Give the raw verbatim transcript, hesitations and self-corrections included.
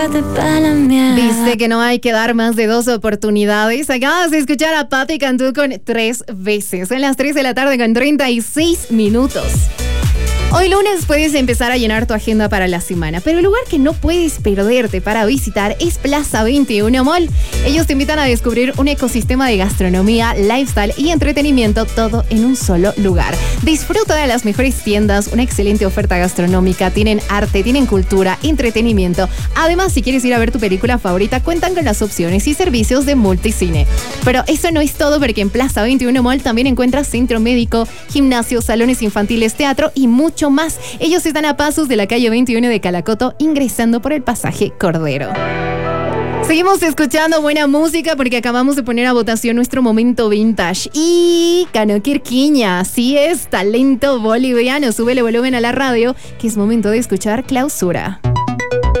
Dice que no hay que dar más de dos oportunidades. Acabas de escuchar a Paty Cantú con tres veces. Son las tres de la tarde con treinta y seis minutos. Hoy lunes puedes empezar a llenar tu agenda para la semana, pero el lugar que no puedes perderte para visitar es Plaza veintiuno Mall. Ellos te invitan a descubrir un ecosistema de gastronomía, lifestyle y entretenimiento, todo en un solo lugar. Disfruta de las mejores tiendas, una excelente oferta gastronómica, tienen arte, tienen cultura, entretenimiento. Además, si quieres ir a ver tu película favorita, cuentan con las opciones y servicios de multicine. Pero eso no es todo, porque en Plaza veintiuno Mall también encuentras centro médico, gimnasio, salones infantiles, teatro y mucho más. Ellos están a pasos de la calle veintiuno de Calacoto, ingresando por el pasaje Cordero. Seguimos escuchando buena música porque acabamos de poner a votación nuestro momento vintage. Y Cano Quirquiña, así es, talento boliviano. Súbele volumen a la radio, que es momento de escuchar Clausura.